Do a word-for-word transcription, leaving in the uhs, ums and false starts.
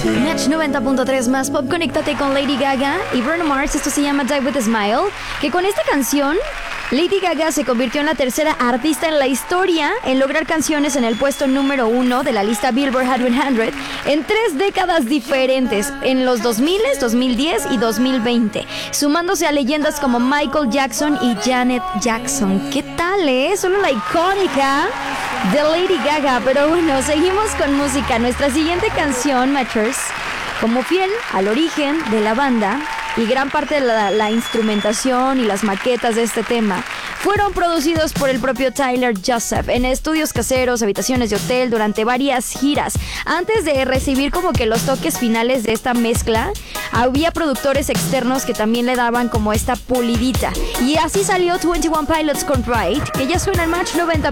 Match noventa punto tres más pop, conéctate con Lady Gaga y Bruno Mars. Esto se llama Die With A Smile, que con esta canción Lady Gaga se convirtió en la tercera artista en la historia en lograr canciones en el puesto número uno de la lista Billboard Hot cien en tres décadas diferentes, en los dos mil, dos mil diez y dos mil veinte, sumándose a leyendas como Michael Jackson y Janet Jackson. ¿Qué tal, eh? Solo la icónica de Lady Gaga. Pero bueno, seguimos con música. Nuestra siguiente canción, Matchers, como fiel al origen de la banda y gran parte de la, la instrumentación y las maquetas de este tema fueron producidos por el propio Tyler Joseph en estudios caseros, habitaciones de hotel durante varias giras. Antes de recibir como que los toques finales de esta mezcla, había productores externos que también le daban como esta pulidita. Y así salió veintiuno Pilots con Ride, que ya suena en Match noventa